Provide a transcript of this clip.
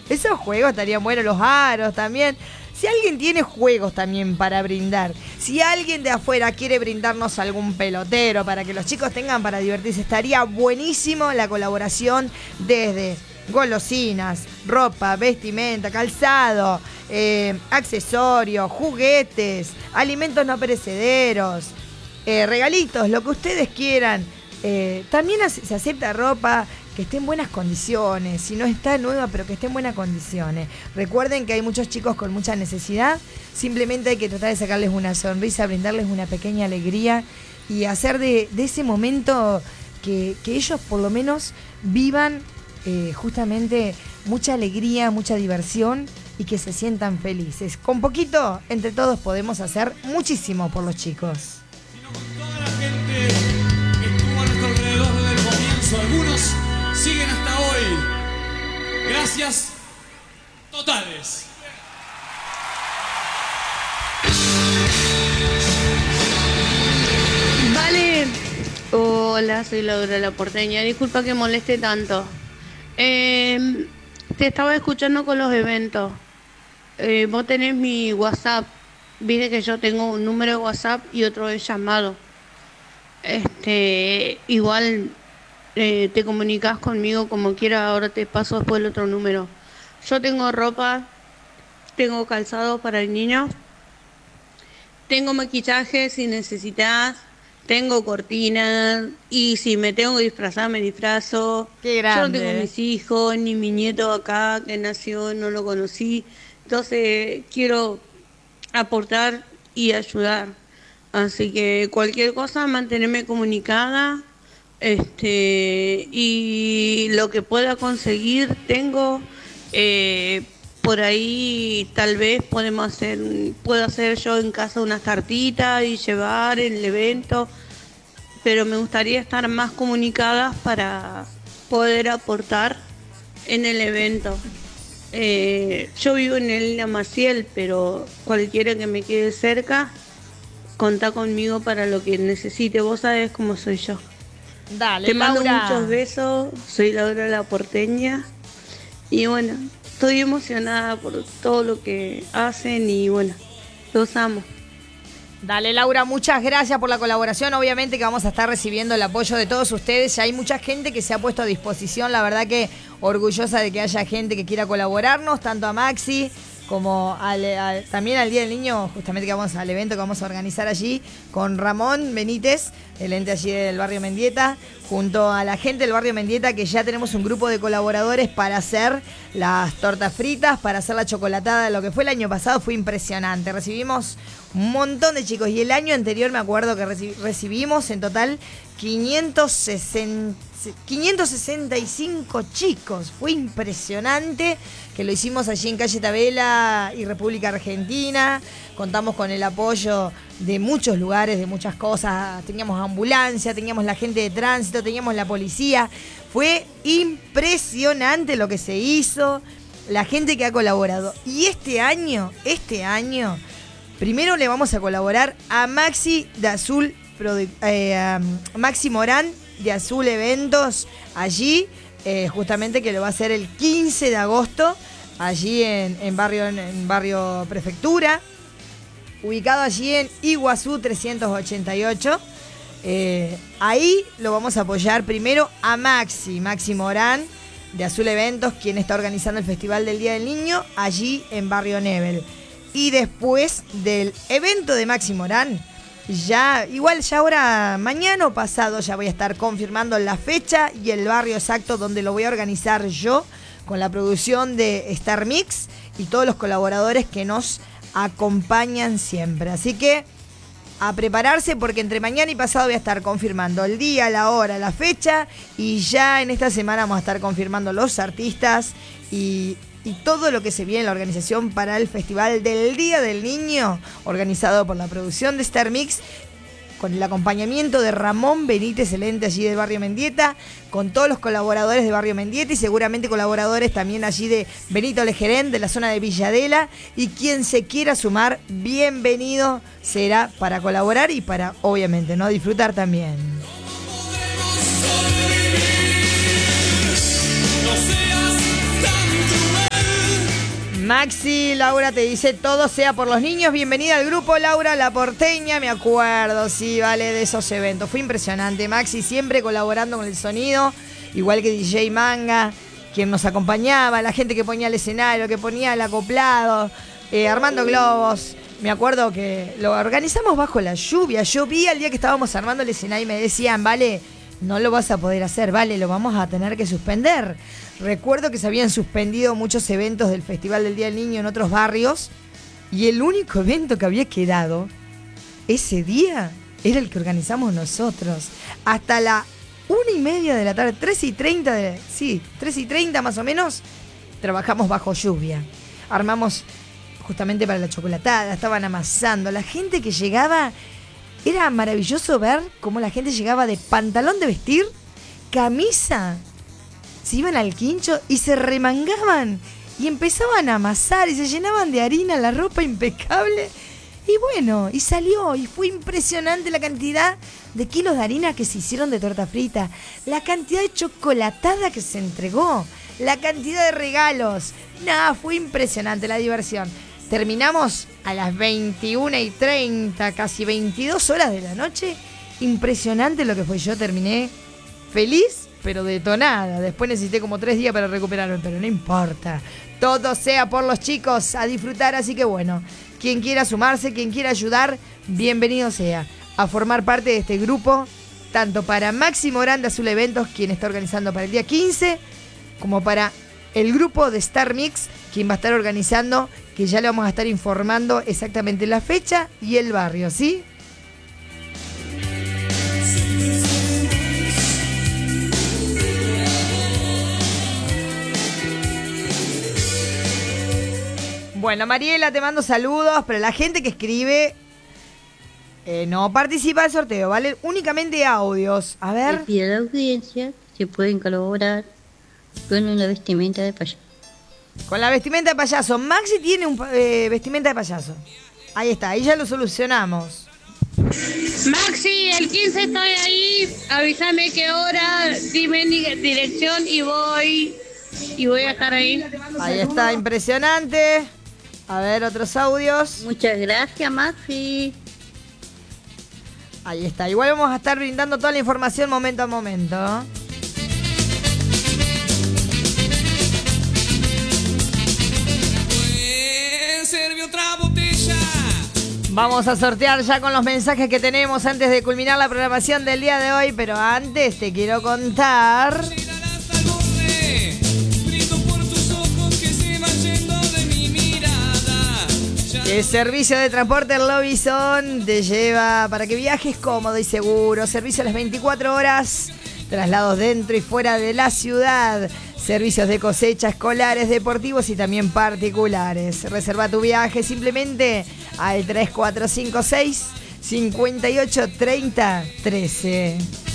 Esos juegos estarían buenos, los aros también. Si alguien tiene juegos también para brindar, si alguien de afuera quiere brindarnos algún pelotero para que los chicos tengan para divertirse, estaría buenísimo la colaboración desde golosinas, ropa, vestimenta, calzado, accesorios, juguetes, alimentos no perecederos, regalitos, lo que ustedes quieran. También se acepta ropa que esté en buenas condiciones, si no está nueva, pero que esté en buenas condiciones. Recuerden que hay muchos chicos con mucha necesidad, simplemente hay que tratar de sacarles una sonrisa, brindarles una pequeña alegría y hacer de ese momento que ellos por lo menos vivan justamente mucha alegría, mucha diversión y que se sientan felices. Con poquito, entre todos podemos hacer muchísimo por los chicos. Sino con toda la gente que estuvo a nuestro alrededor desde el comienzo. Algunos siguen hasta hoy. Gracias totales. Vale. Hola, soy Laura la Porteña. Disculpa que moleste tanto. Te estaba escuchando con los eventos. Vos tenés mi WhatsApp. Viste que yo tengo un número de WhatsApp y otro de llamado. Igual te comunicas conmigo como quieras. Ahora te paso después el otro número. Yo tengo ropa, tengo calzado para el niño, tengo maquillaje si necesitas, tengo cortinas y si me tengo que disfrazar me disfrazo. Qué grande. Yo no tengo mis hijos ni mi nieto acá que nació, no lo conocí. Entonces quiero aportar y ayudar. Así que cualquier cosa, mantenerme comunicada. Y lo que pueda conseguir tengo. Por ahí tal vez puedo hacer yo en casa unas tartitas y llevar en el evento, pero me gustaría estar más comunicadas para poder aportar en el evento. Yo vivo en el Isla Maciel, pero cualquiera que me quede cerca, contá conmigo para lo que necesite. Vos sabés cómo soy yo. Dale, Te mando Laura. muchos besos, soy Laura la Porteña y bueno, estoy emocionada por todo lo que hacen y bueno, los amo. Dale, Laura, muchas gracias por la colaboración. Obviamente que vamos a estar recibiendo el apoyo de todos ustedes. Ya hay mucha gente que se ha puesto a disposición. La verdad que orgullosa de que haya gente que quiera colaborarnos, tanto a Maxi como también al Día del Niño, justamente que vamos al evento que vamos a organizar allí, con Ramón Benítez, el ente allí del barrio Mendieta, junto a la gente del barrio Mendieta, que ya tenemos un grupo de colaboradores para hacer las tortas fritas, para hacer la chocolatada. Lo que fue el año pasado fue impresionante. Recibimos un montón de chicos y el año anterior me acuerdo que recibimos en total 565 chicos. Fue impresionante, que lo hicimos allí en calle Tabela y República Argentina. Contamos con el apoyo de muchos lugares, de muchas cosas. Teníamos ambulancia, teníamos la gente de tránsito, teníamos la policía. Fue impresionante lo que se hizo, la gente que ha colaborado. Y este año, primero le vamos a colaborar a Maxi de Azul, Maxi Morán de Azul Eventos, allí, justamente que lo va a hacer el 15 de agosto, allí en barrio Prefectura, ubicado allí en Iguazú 388. Ahí lo vamos a apoyar primero a Maxi Morán de Azul Eventos, quien está organizando el Festival del Día del Niño, allí en barrio Nebel. Y después del evento de Maxi Morán, ya ahora, mañana o pasado, ya voy a estar confirmando la fecha y el barrio exacto donde lo voy a organizar yo, con la producción de Star Mix y todos los colaboradores que nos acompañan siempre. Así que a prepararse, porque entre mañana y pasado voy a estar confirmando el día, la hora, la fecha, y ya en esta semana vamos a estar confirmando los artistas y todo lo que se viene en la organización para el Festival del Día del Niño, organizado por la producción de Star Mix, con el acompañamiento de Ramón Benítez, el ente allí del barrio Mendieta, con todos los colaboradores de barrio Mendieta y seguramente colaboradores también allí de Benito Lejerén, de la zona de Villadela, y quien se quiera sumar, bienvenido será para colaborar y para, obviamente, no disfrutar también. Maxi, Laura te dice, todo sea por los niños. Bienvenida al grupo, Laura La Porteña. Me acuerdo, sí, vale, de esos eventos. Fue impresionante. Maxi siempre colaborando con el sonido, igual que DJ Manga, quien nos acompañaba, la gente que ponía el escenario, que ponía el acoplado, armando globos. Me acuerdo que lo organizamos bajo la lluvia. Llovía el día que estábamos armando el escenario y me decían, vale, no lo vas a poder hacer, vale, lo vamos a tener que suspender. Recuerdo que se habían suspendido muchos eventos del Festival del Día del Niño en otros barrios y el único evento que había quedado ese día era el que organizamos nosotros. Hasta la 1:30 de la tarde, 3:30 más o menos, trabajamos bajo lluvia. Armamos justamente para la chocolatada, estaban amasando. La gente que llegaba, era maravilloso ver cómo la gente llegaba de pantalón de vestir, camisa, se iban al quincho y se remangaban y empezaban a amasar y se llenaban de harina la ropa impecable. Y bueno, y salió y fue impresionante la cantidad de kilos de harina que se hicieron de torta frita, la cantidad de chocolatada que se entregó, la cantidad de regalos. Nada, fue impresionante la diversión. Terminamos a las 21:30, casi 22 horas de la noche. Impresionante lo que fue. Yo terminé feliz, pero detonada. Después necesité como 3 días para recuperarme, pero no importa. Todo sea por los chicos, a disfrutar. Así que bueno, quien quiera sumarse, quien quiera ayudar, bienvenido sea a formar parte de este grupo, tanto para Máximo Grande Azul Eventos, quien está organizando para el día 15, como para el grupo de Star Mix, quien va a estar organizando, que ya le vamos a estar informando exactamente la fecha y el barrio, ¿sí? Bueno, Mariela, te mando saludos, pero la gente que escribe no participa del sorteo, ¿vale? Únicamente audios. A ver. Le pido a la audiencia si pueden colaborar con una vestimenta de payaso. Con la vestimenta de payaso. Maxi tiene un vestimenta de payaso. Ahí está, ahí ya lo solucionamos. Maxi, el 15 estoy ahí, avísame qué hora, dime dirección y voy a estar ahí. Ahí está, impresionante. A ver, otros audios. Muchas gracias, Maxi. Ahí está, igual vamos a estar brindando toda la información momento a momento. Serve otra botella. Vamos a sortear ya con los mensajes que tenemos antes de culminar la programación del día de hoy, pero antes te quiero contar que el servicio de transporte en Lobizón te lleva para que viajes cómodo y seguro. Servicio a las 24 horas, traslados dentro y fuera de la ciudad. Servicios de cosecha, escolares, deportivos y también particulares. Reserva tu viaje simplemente al 3456 5830 13.